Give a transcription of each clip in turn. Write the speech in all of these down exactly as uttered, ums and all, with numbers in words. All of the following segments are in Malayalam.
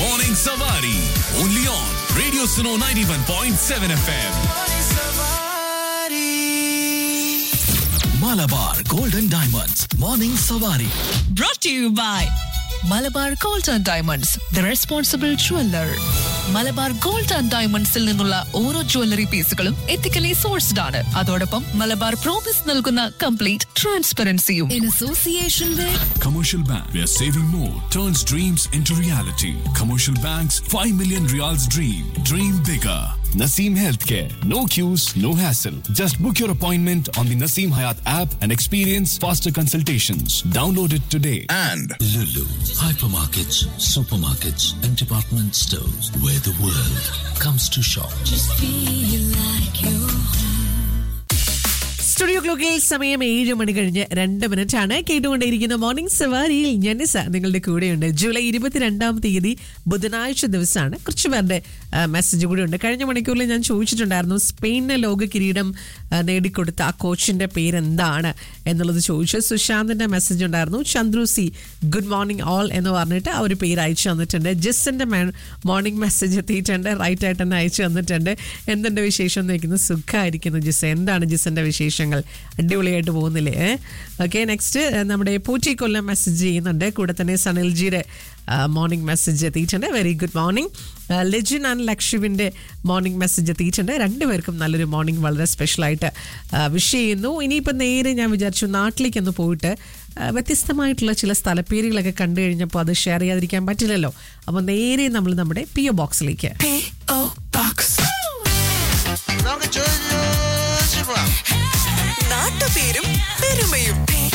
Morning Savari. Only on Radio Suno ninety-one point seven F M. Malabar Golden Diamonds. Morning Savari. Brought to you by Malabar gold and diamonds the responsible jeweller. Malabar gold and ഡയമണ്ട്സിൽ നിന്നുള്ള ഓരോ ജ്വല്ലറി പീസുകളും എത്തിക്കലി സോഴ്സ്ഡ് ആണ്. അതോടൊപ്പം മലബാർ പ്രോമിസ് നൽകുന്ന complete ട്രാൻസ്പെറൻസിയും. In association with Commercial Bank, where saving more turns dreams into reality. Commercial Bank's five million Riyals dream. Dream bigger. Naseem Healthcare. No queues, no hassle. Just book your appointment on the Naseem Hayat app and experience faster consultations. Download it today. And Lulu, hypermarkets, supermarkets, and department stores where the world comes to shop. Just feel like you're home. Studio ക്ലോക്കിൽ സമയം ഏഴ് മണി കഴിഞ്ഞ് രണ്ട് മിനിറ്റ് ആണ്. കേട്ടുകൊണ്ടേയിരിക്കുന്ന മോർണിംഗ് സവാരിയിൽ ഞാൻ നിസ നിങ്ങളുടെ കൂടെയുണ്ട്. ജൂലൈ ഇരുപത്തിരണ്ടാം തീയതി ബുധനാഴ്ച ദിവസമാണ്. കുറച്ച് പേരുടെ മെസ്സേജ് കൂടി ഉണ്ട്. കഴിഞ്ഞ മണിക്കൂറിൽ ഞാൻ ചോദിച്ചിട്ടുണ്ടായിരുന്നു സ്പെയിനിന് ലോക കിരീടം നേടിക്കൊടുത്ത ആ കോച്ചിന്റെ പേരെന്താണ് എന്നുള്ളത് ചോദിച്ചു. സുശാന്തിന്റെ മെസ്സേജ് ഉണ്ടായിരുന്നു. Chandru C good morning all എന്ന് പറഞ്ഞിട്ട് ആ ഒരു പേര് അയച്ചു തന്നിട്ടുണ്ട്. ജിസിന്റെ മോർണിംഗ് മെസ്സേജ് എത്തിയിട്ടുണ്ട്. റൈറ്റ് ആയിട്ട് തന്നെ അയച്ചു തന്നിട്ടുണ്ട്. എന്തിന്റെ വിശേഷം എന്ന് വയ്ക്കുന്നത് സുഖമായിരിക്കുന്നു ജിസ്. എന്താണ് ജിസിന്റെ വിശേഷങ്ങൾ? അടിപൊളിയായിട്ട് പോകുന്നില്ലേ? ഓക്കെ, നെക്സ്റ്റ് നമ്മുടെ പൂച്ചി കൊല്ലം മെസ്സേജ് ചെയ്യുന്നുണ്ട്. കൂടെ തന്നെ സനിൽജിയുടെ മോർണിംഗ് മെസ്സേജ് എത്തിയിട്ടുണ്ട്. Very good morning. Lejin and ലക്ഷുവിൻ്റെ morning message എത്തിയിട്ടുണ്ട്. രണ്ടുപേർക്കും നല്ലൊരു മോർണിംഗ് വളരെ സ്പെഷ്യലായിട്ട് വിഷ് ചെയ്യുന്നു. ഇനിയിപ്പോൾ നേരെ ഞാൻ വിചാരിച്ചു നാട്ടിലേക്കൊന്ന് പോയിട്ട് വ്യത്യസ്തമായിട്ടുള്ള ചില സ്ഥലപ്പേരുകളൊക്കെ കണ്ടു കഴിഞ്ഞപ്പോൾ അത് ഷെയർ ചെയ്യാതിരിക്കാൻ പറ്റില്ലല്ലോ. അപ്പോൾ നേരെ നമ്മൾ നമ്മുടെ പി ഒ ബോക്സിലേക്ക്. നാട്ടുപേരും പെരുമയും.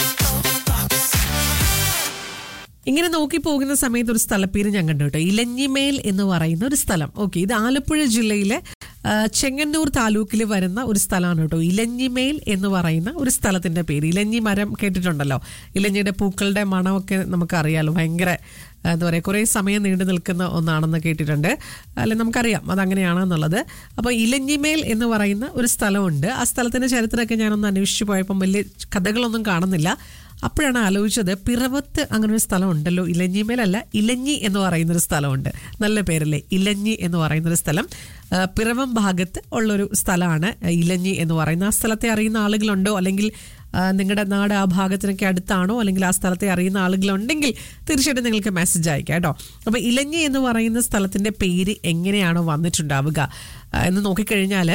ഇങ്ങനെ നോക്കി പോകുന്ന സമയത്ത് ഒരു സ്ഥലപ്പേര് ഞാൻ കണ്ടു കേട്ടോ. ഇലഞ്ഞിമേൽ എന്ന് പറയുന്ന ഒരു സ്ഥലം. ഓക്കെ, ഇത് ആലപ്പുഴ ജില്ലയിലെ ചെങ്ങന്നൂർ താലൂക്കിൽ വരുന്ന ഒരു സ്ഥലമാണ് കേട്ടോ. ഇലഞ്ഞിമേൽ എന്ന് പറയുന്ന ഒരു സ്ഥലത്തിന്റെ പേര്. ഇലഞ്ഞി മരം കേട്ടിട്ടുണ്ടല്ലോ. ഇലഞ്ഞിയുടെ പൂക്കളുടെ മണമൊക്കെ നമുക്കറിയാലോ. ഭയങ്കര എന്താ പറയുക, കുറേ സമയം നീണ്ടു നിൽക്കുന്ന ഒന്നാണെന്ന് കേട്ടിട്ടുണ്ട്. അല്ലെ, നമുക്കറിയാം അതങ്ങനെയാണെന്നുള്ളത്. അപ്പോൾ ഇലഞ്ഞിമേൽ എന്ന് പറയുന്ന ഒരു സ്ഥലമുണ്ട്. ആ സ്ഥലത്തിൻ്റെ ചരിത്രമൊക്കെ ഞാനൊന്ന് അന്വേഷിച്ച് പോയപ്പം വലിയ കഥകളൊന്നും കാണുന്നില്ല. അപ്പോഴാണ് ആലോചിച്ചത് പിറവത്ത് അങ്ങനെ ഒരു സ്ഥലം ഉണ്ടല്ലോ. ഇലഞ്ഞിമേലല്ല, ഇലഞ്ഞി എന്ന് പറയുന്നൊരു സ്ഥലമുണ്ട്. നല്ല പേരല്ലേ, ഇലഞ്ഞി എന്ന് പറയുന്നൊരു സ്ഥലം. പിറവം ഭാഗത്ത് ഉള്ളൊരു സ്ഥലമാണ് ഇലഞ്ഞി എന്ന് പറയുന്ന. ആ സ്ഥലത്തെ അറിയുന്ന ആളുകളുണ്ടോ, അല്ലെങ്കിൽ നിങ്ങളുടെ നാട് ആ ഭാഗത്തിനൊക്കെ അടുത്താണോ, അല്ലെങ്കിൽ ആ സ്ഥലത്തെ അറിയുന്ന ആളുകളുണ്ടെങ്കിൽ തീർച്ചയായിട്ടും നിങ്ങൾക്ക് മെസ്സേജ് അയക്കാം കേട്ടോ. അപ്പോൾ ഇലഞ്ഞി എന്ന് പറയുന്ന സ്ഥലത്തിൻ്റെ പേര് എങ്ങനെയാണോ വന്നിട്ടുണ്ടാവുക എന്ന് നോക്കിക്കഴിഞ്ഞാൽ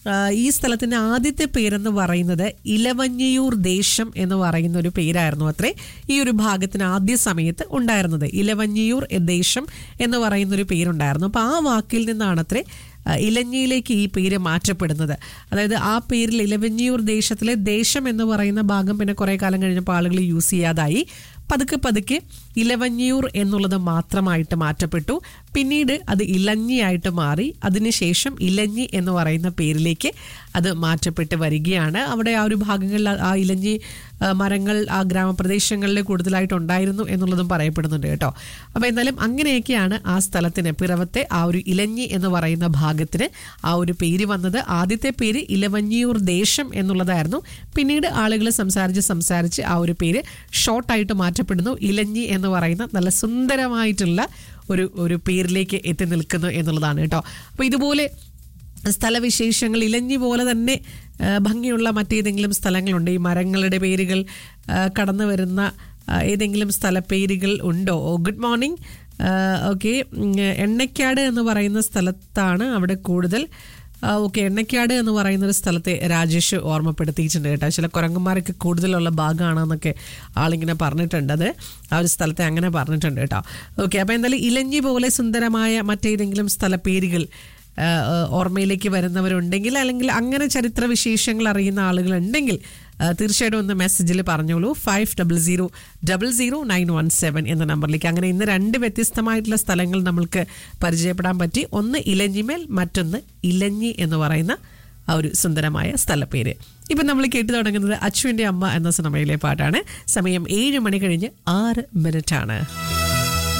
ഈ സ്ഥലത്തിൻ്റെ ആദ്യത്തെ പേരെന്ന് പറയുന്നത് ഇലവഞ്ഞിയൂർ ദേശം എന്ന് പറയുന്ന ഒരു പേരായിരുന്നു അത്രേ ഈ ഒരു ഭാഗത്തിന് ആദ്യ സമയത്ത് ഉണ്ടായിരുന്നത്. ഇലവഞ്ഞിയൂർ ദേശം എന്ന് പറയുന്നൊരു പേരുണ്ടായിരുന്നു. അപ്പോൾ ആ വാക്കിൽ നിന്നാണത്രേ ഇലഞ്ഞിയിലേക്ക് ഈ പേര് മാറ്റപ്പെടുന്നത്. അതായത് ആ പേരിൽ ഇലവഞ്ഞിയൂർ ദേശത്തിലെ ദേശം എന്ന് പറയുന്ന ഭാഗം പിന്നെ കുറേ കാലം കഴിഞ്ഞപ്പോൾ ആളുകൾ യൂസ് ചെയ്യാതായി. പതുക്കെ പതുക്കെ ഇലവഞ്ഞിയൂർ എന്നുള്ളത് മാത്രമായിട്ട് മാറ്റപ്പെട്ടു. പിന്നീട് അത് ഇലഞ്ഞിയായിട്ട് മാറി. അതിനുശേഷം ഇലഞ്ഞി എന്ന് പറയുന്ന പേരിലേക്ക് അത് മാറ്റപ്പെട്ട് വരികയാണ്. അവിടെ ആ ഒരു ഭാഗങ്ങളിൽ ആ ഇലഞ്ഞി മരങ്ങൾ ആ ഗ്രാമപ്രദേശങ്ങളിൽ കൂടുതലായിട്ടുണ്ടായിരുന്നു എന്നുള്ളതും പറയപ്പെടുന്നുണ്ട് കേട്ടോ. അപ്പോൾ എന്തായാലും അങ്ങനെയൊക്കെയാണ് ആ സ്ഥലത്തിന്, പിറവത്തെ ആ ഒരു ഇലഞ്ഞി എന്ന് പറയുന്ന ഭാഗത്തിന് ആ ഒരു പേര് വന്നത്. ആദ്യത്തെ പേര് ഇലവഞ്ഞിയൂർ ദേശം എന്നുള്ളതായിരുന്നു. പിന്നീട് ആളുകൾ സംസാരിച്ച് സംസാരിച്ച് ആ ഒരു പേര് ഷോർട്ടായിട്ട് മാറ്റപ്പെടുന്നു. ഇലഞ്ഞി എന്ന് പറയുന്ന നല്ല സുന്ദരമായിട്ടുള്ള ഒരു ഒരു പേരിലേക്ക് എത്തി നിൽക്കുന്നു എന്നുള്ളതാണ് കേട്ടോ. അപ്പോൾ ഇതുപോലെ സ്ഥലവിശേഷങ്ങൾ ഇലഞ്ഞി പോലെ തന്നെ ഭംഗിയുള്ള മറ്റേതെങ്കിലും സ്ഥലങ്ങളുണ്ട്? ഈ മരങ്ങളുടെ പേരുകൾ കടന്നു വരുന്ന ഏതെങ്കിലും സ്ഥലപ്പേരുകൾ ഉണ്ടോ? Good morning. ഓക്കെ, എണ്ണക്കാട് എന്ന് പറയുന്ന സ്ഥലത്താണ് അവിടെ കൂടുതൽ. ഓക്കെ, എണ്ണക്കാട് എന്ന് പറയുന്ന ഒരു സ്ഥലത്തെ രാജേഷ് ഓർമ്മപ്പെടുത്തിയിട്ടുണ്ട് കേട്ടോ. ചില കുരങ്ങന്മാരൊക്കെ കൂടുതലുള്ള ഭാഗമാണെന്നൊക്കെ ആളിങ്ങനെ പറഞ്ഞിട്ടുണ്ട്. അത് ആ ഒരു സ്ഥലത്തെ അങ്ങനെ പറഞ്ഞിട്ടുണ്ട് കേട്ടോ. ഓക്കെ, അപ്പോൾ എന്തായാലും ഇലഞ്ഞി പോലെ സുന്ദരമായ മറ്റേതെങ്കിലും സ്ഥലപ്പേരുകൾ ഓർമ്മയിലേക്ക് വരുന്നവരുണ്ടെങ്കിൽ, അല്ലെങ്കിൽ അങ്ങനെ ചരിത്ര വിശേഷങ്ങൾ അറിയുന്ന ആളുകളുണ്ടെങ്കിൽ തീർച്ചയായിട്ടും ഒന്ന് മെസ്സേജിൽ പറഞ്ഞോളൂ. Five double zero double zero nine one seven എന്ന നമ്പറിലേക്ക്. അങ്ങനെ ഇന്ന് രണ്ട് വ്യത്യസ്തമായിട്ടുള്ള സ്ഥലങ്ങൾ നമ്മൾക്ക് പരിചയപ്പെടാൻ പറ്റി. ഒന്ന് ഇലഞ്ഞിമേൽ, മറ്റൊന്ന് ഇലഞ്ഞി എന്ന് പറയുന്ന ആ ഒരു സുന്ദരമായ സ്ഥലപ്പേര്. ഇപ്പം നമ്മൾ കേട്ടു തുടങ്ങുന്നത് അച്ചുവിൻ്റെ അമ്മ എന്ന സിനിമയിലെ പാട്ടാണ്. സമയം ഏഴ് മണി കഴിഞ്ഞ് ആറ് മിനിറ്റ് ആണ്.